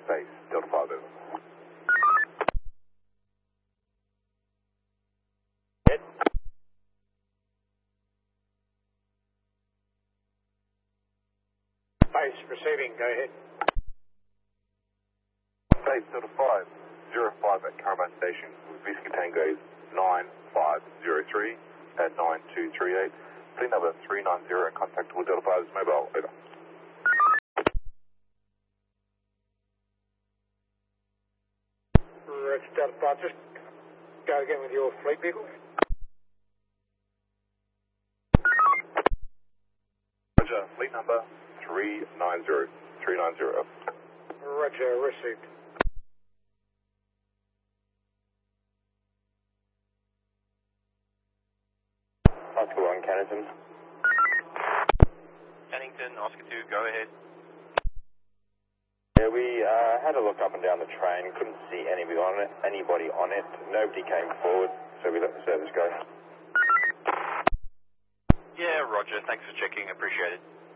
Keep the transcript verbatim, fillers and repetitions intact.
base, Delta five over. Hit. Base receiving, go ahead. Base, Delta five, zero five at Caravan Station, with Whiskey Tango nine five zero three at nine two three eight. Fleet number three nine zero and contactable Delta five's mobile, over. Roger, Delta five, just go again with your fleet vehicle. Roger, fleet number three nine zero, three nine zero. Roger, received. Oscar one, Kennington. Kennington, Oscar two, go ahead. Yeah, we uh, had a look up and down the train, couldn't see anybody on it, anybody on it. Nobody came forward, so we let the service go. Yeah, Roger, thanks for checking, appreciate it.